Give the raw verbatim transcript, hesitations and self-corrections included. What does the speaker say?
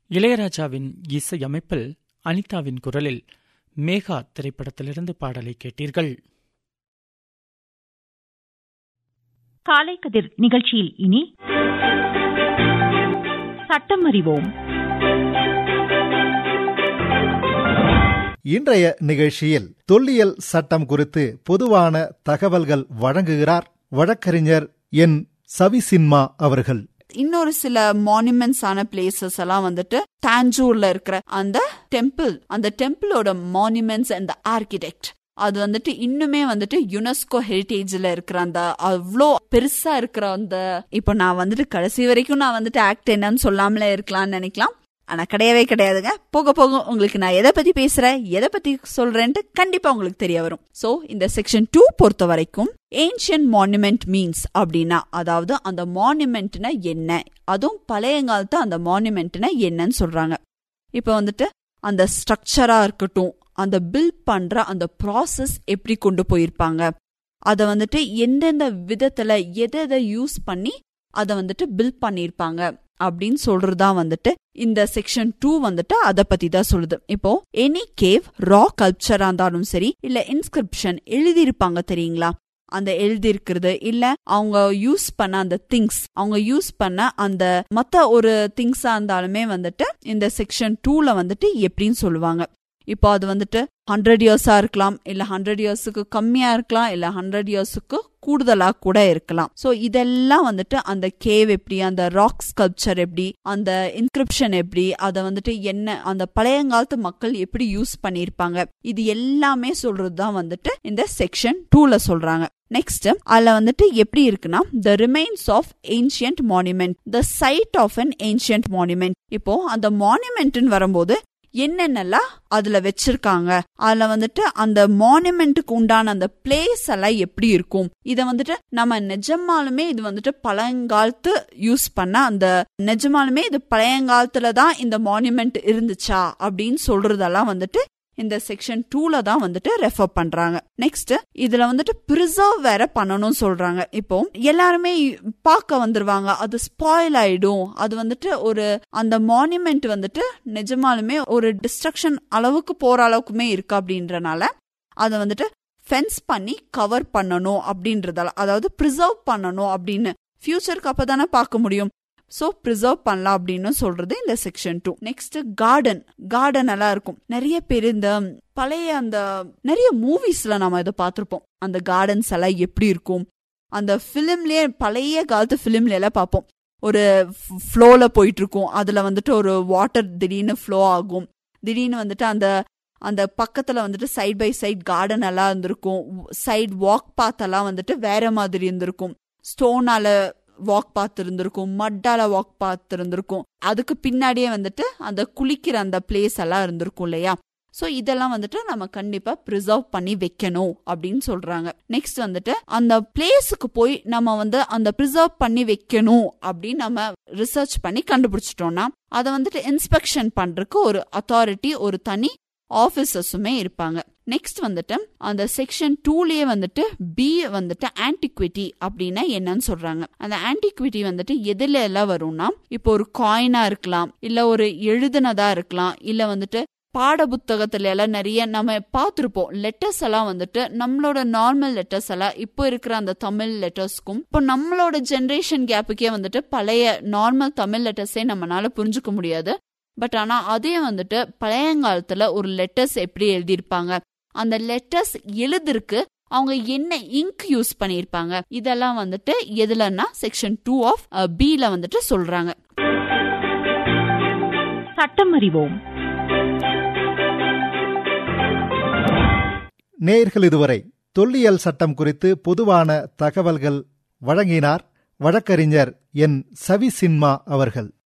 இளையராஜாவின் இசையமைப்பில் அனிதாவின் குரலில் மேகா திரைப்படத்திலிருந்து பாடலை கேட்டீர்கள். காலை கதிர் நிகழ்ச்சியில் இனி சட்டம் அறிவோம். இன்றைய நிகழ்ச்சியில் தொல்லியல் சட்டம் குறித்து பொதுவான தகவல்கள் வழங்குகிறார் வழக்கறிஞர் என் சவிசின்மா அவர்கள். இன்னொரு சில மானுமெண்ட்ஸ் ஆன பிளேசஸ் எல்லாம் வந்துட்டு டாஞ்சூர்ல இருக்கிற அந்த டெம்பிள், அந்த டெம்பிளோட மானுமெண்ட்ஸ் அண்ட் ஆர்கிடெக்ட் அது வந்துட்டு இன்னுமே வந்துட்டு யுனெஸ்கோ ஹெரிட்டேஜ்ல இருக்கிற அந்த அவ்வளோ பெருசா இருக்கிற அந்த, இப்ப நான் வந்துட்டு கடைசி வரைக்கும் நான் வந்துட்டு ஆக்ட் என்னன்னு சொல்லாமலே இருக்கலாம்னு நினைக்கலாம். ஆனா கிடையவே கிடையாதுங்க. போக போக உங்களுக்கு நான் எதை பத்தி பேசுறேன், எதை பத்தி சொல்றேன்ட்டு கண்டிப்பா உங்களுக்கு தெரிய வரும். சோ இந்த செக்ஷன் டூ பொறுத்த வரைக்கும் ஏன்ஷியன்ட் மானுமெண்ட் மீன்ஸ் அப்படின்னா, அதாவது அந்த மானுமெண்ட்னா என்ன, அதுவும் பழைய காலத்து அந்த மானுமெண்ட்னா என்னன்னு சொல்றாங்க. இப்ப வந்துட்டு அந்த ஸ்ட்ரக்சரா இருக்கட்டும், அந்த பில்ட் பண்ற அந்த ப்ராசஸ் எப்படி கொண்டு போயிருப்பாங்க, அதை வந்துட்டு எந்தெந்த விதத்துல எதை எதை யூஸ் பண்ணி அதை வந்துட்டு பில்ட் பண்ணிருப்பாங்க அப்படின்னு சொல்றதா வந்துட்டு இந்த செக்ஷன் டூ வந்துட்டு அதை பத்தி தான் சொல்லுது. இப்போ எனி கேவ் ரா கல்ச்சரா இருந்தாலும் சரி, இல்ல இன்ஸ்கிரிப்ஷன் எழுதியிருப்பாங்க தெரியுங்களா, அந்த எழுதி இருக்கிறது, இல்ல அவங்க யூஸ் பண்ண அந்த திங்ஸ், அவங்க யூஸ் பண்ண அந்த மத்த ஒரு திங்ஸா இருந்தாலுமே வந்துட்டு இந்த செக்ஷன் டூல வந்துட்டு எப்படின்னு சொல்லுவாங்க. இப்போ அது வந்துட்டு ஹண்ட்ரட் இயர்ஸா இருக்கலாம், இல்ல ஹண்ட்ரட் இயர்ஸுக்கு கம்மியா இருக்கலாம், இல்ல ஹண்ட்ரட் இயர்ஸுக்கு கூடுதலா கூட இருக்கலாம். சோ இதெல்லாம் வந்துட்டு அந்த கேவ் எப்படி, அந்த ராக் ஸ்கல்ப்சர் எப்படி, அந்த இன்ஸ்கிரிப்ஷன் எப்படி, அதை வந்துட்டு என்ன அந்த பழையங்காலத்து மக்கள் எப்படி யூஸ் பண்ணிருப்பாங்க, இது எல்லாமே சொல்றதுதான் வந்துட்டு இந்த செக்ஷன் டூல சொல்றாங்க. நெக்ஸ்ட் அதுல வந்துட்டு எப்படி இருக்குன்னா, the remains of ancient monument, the site of an ancient monument. இப்போ அந்த மானுமெண்ட்னு வரும்போது என்னென்னலாம் அதுல வச்சிருக்காங்க, அதுல வந்துட்டு அந்த மானுமெண்ட்டுக்கு உண்டான அந்த பிளேஸ் எல்லாம் எப்படி இருக்கும், இத வந்துட்டு நம்ம நிஜமாலுமே இது வந்துட்டு பழங்காலத்து யூஸ் பண்ண அந்த நிஜமாலுமே இது பழையங்காலத்துலதான் இந்த மானுமெண்ட் இருந்துச்சா அப்படின்னு சொல்றதெல்லாம் வந்துட்டு இந்த செக்ஷன் டூல தான் வந்துட்டு ரெஃபர் பண்றாங்க. நெக்ஸ்ட் இதுல வந்துட்டு பிரிசர்வ் வேற பண்ணணும் சொல்றாங்க. இப்போ எல்லாருமே பார்க்க வந்துருவாங்க, அது ஸ்பாயில் ஆயிடும், அது வந்துட்டு ஒரு அந்த மானுமெண்ட் வந்துட்டு நிஜமாலுமே ஒரு டிஸ்ட்ரக்ஷன் அளவுக்கு போற அளவுக்குமே இருக்கு அப்படின்றனால அதை வந்துட்டு ஃபென்ஸ் பண்ணி கவர் பண்ணணும் அப்படின்றதால, அதாவது பிரிசர்வ் பண்ணணும் அப்படின்னு ஃபியூச்சருக்கு அப்பதானே பார்க்க முடியும். சோ பிரிசர்வ் பண்ணலாம் அப்படின்னு சொல்றது இந்த section two. Next garden, garden எல்லாம் இருக்கும். நிறைய பேர் இந்த பழைய அந்த நிறைய மூவிஸ்ல நம்ம இதை பார்த்திருப்போம், அந்த கார்டன்ஸ் எல்லாம் எப்படி இருக்கும். அந்த பிலிம்லயே பழைய காலத்து பிலிம்ல எல்லாம் பார்ப்போம், ஒரு ஃப்ளோல போயிட்டு இருக்கும், அதுல வந்துட்டு ஒரு வாட்டர் திடீர்னு ஃப்ளோ ஆகும், திடீர்னு வந்துட்டு அந்த அந்த பக்கத்துல வந்துட்டு சைட் பை சைட் கார்டன் எல்லாம் இருந்திருக்கும், சைட் வாக் பாத் எல்லாம் வந்துட்டு வேற மாதிரி இருந்திருக்கும், ஸ்டோனால வாக் பாத் இருந்திருக்கும், மட்டால வாக் பாத் இருந்திருக்கும், அதுக்கு பின்னாடியே வந்துட்டு அந்த குளிக்கிற அந்த பிளேஸ் எல்லாம் இருந்திருக்கும் இல்லையா. சோ இதெல்லாம் வந்துட்டு நம்ம கண்டிப்பா பிரிசர்வ் பண்ணி வைக்கணும் அப்படின்னு சொல்றாங்க. நெக்ஸ்ட் வந்துட்டு அந்த பிளேஸுக்கு போய் நம்ம வந்து அந்த பிரிசர்வ் பண்ணி வைக்கணும் அப்படின்னு நம்ம ரிசர்ச் பண்ணி கண்டுபிடிச்சிட்டோம்னா அதை வந்துட்டு இன்ஸ்பெக்ஷன் பண்றதுக்கு ஒரு அத்தாரிட்டி, ஒரு தனி ஆபீசர்ஸுமே இருப்பாங்க. நெக்ஸ்ட் வந்துட்டு அந்த செக்ஷன் டூலயே வந்துட்டு பி வந்துட்டு ஆன்டிக்விட்டி அப்படின்னா என்னன்னு சொல்றாங்க. அந்த ஆன்டிக்விட்டி வந்துட்டு எதுல எல்லாம் வரும்னா, இப்போ ஒரு காயினா இருக்கலாம், இல்ல ஒரு எழுதுனதா இருக்கலாம், இல்ல வந்துட்டு பாட புத்தகத்துல எல்லாம் நிறைய நம்ம பார்த்திருப்போம் லெட்டர்ஸ் எல்லாம் வந்துட்டு நம்மளோட நார்மல் லெட்டர்ஸ் எல்லாம் இப்போ இருக்கிற அந்த தமிழ் லெட்டர்ஸ்க்கும் இப்போ நம்மளோட ஜெனரேஷன் கேப்புக்கே வந்துட்டு பழைய நார்மல் தமிழ் லெட்டர்ஸே நம்மளால புரிஞ்சுக்க முடியாது. பட் ஆனா அதே வந்துட்டு பழையங்காலத்துல ஒரு லெட்டர்ஸ் எப்படி எழுதியிருப்பாங்க, அந்த லெட்டர்ஸ் எழுதிருக்கு அவங்க என்ன இங்க் யூஸ் பண்ணிருப்பாங்க, இதெல்லாம் வந்துட்டு எதுலன்னா செக்ஷன் டூ ஆஃப் பில வந்துட்டு சொல்றாங்க. சட்டம் அறிவோம். நேயர்கள் இதுவரை தொல்லியல் சட்டம் குறித்து பொதுவான தகவல்கள் வழங்கினார் வழக்கறிஞர் என் சவிசின்மா அவர்கள்.